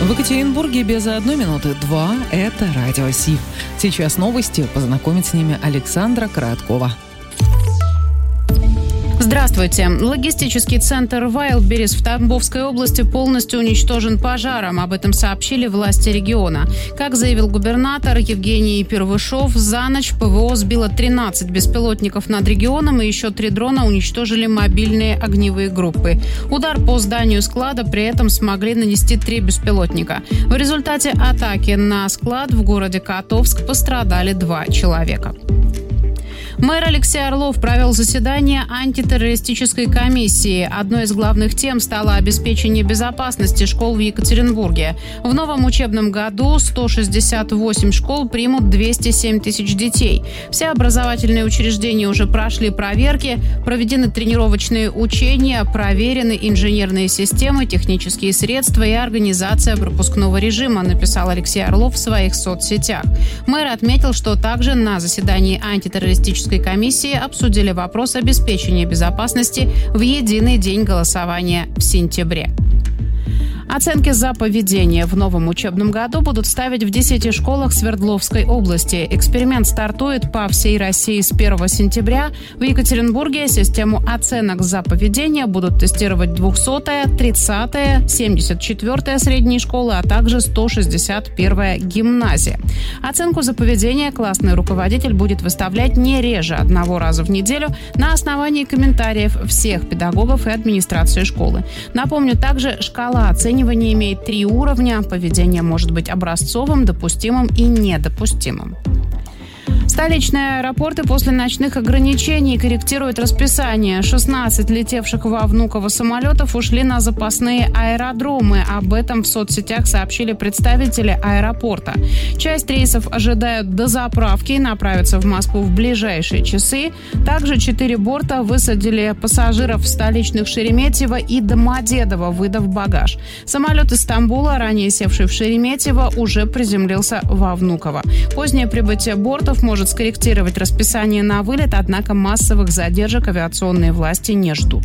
В Екатеринбурге без 1 минуты 2 – это Радио Си. Сейчас новости. Познакомит с ними Александра Короткова. Здравствуйте. Логистический центр Wildberries в Тамбовской области полностью уничтожен пожаром. Об этом сообщили власти региона. Как заявил губернатор Евгений Первышов, за ночь ПВО сбило 13 беспилотников над регионом, и еще 3 дрона уничтожили мобильные огневые группы. Удар по зданию склада при этом смогли нанести 3 беспилотника. В результате атаки на склад в городе Котовск пострадали 2 человека. Мэр Алексей Орлов провел заседание антитеррористической комиссии. Одной из главных тем стало обеспечение безопасности школ в Екатеринбурге. В новом учебном году 168 школ примут 207 тысяч детей. Все образовательные учреждения уже прошли проверки, проведены тренировочные учения, проверены инженерные системы, технические средства и организация пропускного режима, написал Алексей Орлов в своих соцсетях. Мэр отметил, что также на заседании антитеррористической комиссии обсудили вопрос обеспечения безопасности в единый день голосования в сентябре. Оценки за поведение в новом учебном году будут ставить в 10 школах Свердловской области. Эксперимент стартует по всей России с 1 сентября. В Екатеринбурге систему оценок за поведение будут тестировать 200-я, 30-я, 74-я средние школы, а также 161-я гимназия. Оценку за поведение классный руководитель будет выставлять не реже 1 раза в неделю на основании комментариев всех педагогов и администрации школы. Напомню, также шкала оценивания имеет 3 уровня. Поведение может быть образцовым, допустимым и недопустимым. Столичные аэропорты после ночных ограничений корректируют расписание. 16 летевших во Внуково самолетов ушли на запасные аэродромы. Об этом в соцсетях сообщили представители аэропорта. Часть рейсов ожидают дозаправки и направятся в Москву в ближайшие часы. Также 4 борта высадили пассажиров в столичных Шереметьево и Домодедово, выдав багаж. Самолет из Стамбула, ранее севший в Шереметьево, уже приземлился во Внуково. Позднее прибытие бортов может скорректировать расписание на вылет, однако массовых задержек авиационные власти не ждут.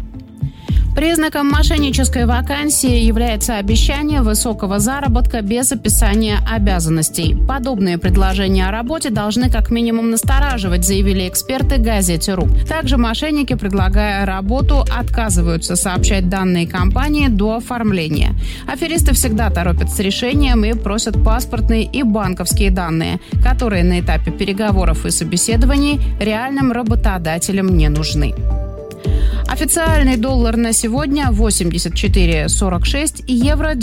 Признаком мошеннической вакансии является обещание высокого заработка без описания обязанностей. Подобные предложения о работе должны как минимум настораживать, заявили эксперты газете.ру. Также мошенники, предлагая работу, отказываются сообщать данные компании до оформления. Аферисты всегда торопят с решением и просят паспортные и банковские данные, которые на этапе переговоров и собеседований реальным работодателям не нужны. Официальный доллар на сегодня 84,46 и евро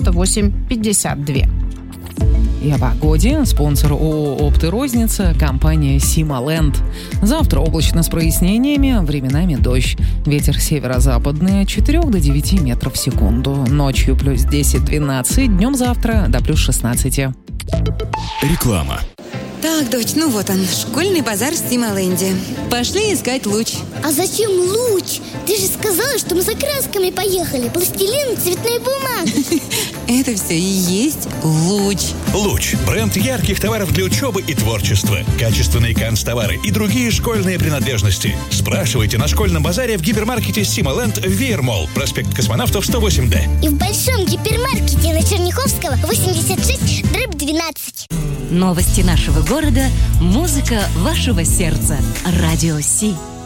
98,52. И о погоде. Спонсор ООО «Оптырозница» – компания «Сималенд». Завтра облачно с прояснениями, временами дождь. Ветер северо-западный от 4 до 9 метров в секунду. Ночью плюс 10-12, днем завтра до плюс 16. Реклама. Так, дочь, ну вот он, школьный базар в Сималенде. Пошли искать луч. А зачем луч? Ты же сказала, что мы за красками поехали. Пластилин и цветная бумага. Это все и есть луч. Луч – бренд ярких товаров для учебы и творчества. Качественные канцтовары и другие школьные принадлежности. Спрашивайте на школьном базаре в гипермаркете «Сималенд» в Веермолл, проспект Космонавтов, 108-Д. И в большом гипермаркете на Черняховского, 86/12. Новости нашего города, музыка вашего сердца. Радио Си.